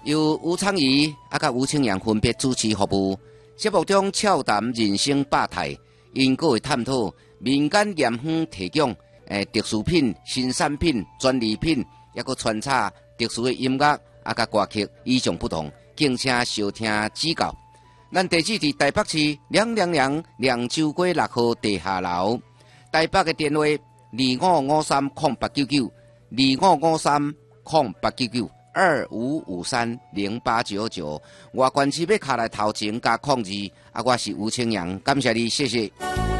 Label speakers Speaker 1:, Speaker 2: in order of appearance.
Speaker 1: 由吴昌仪甲吴清阳分别主持服务。节目中俏谈人生百态，因阁会探讨民间盐香提供特殊品、新产品、专利品，也阁穿插特殊的音乐甲歌曲，与众不同，敬请收听指教。咱地址伫台北市亮州街6號地下樓，台北嘅電話2553089925530899，外縣市要卡來頭前加02，我是吳清陽，感謝你，謝謝。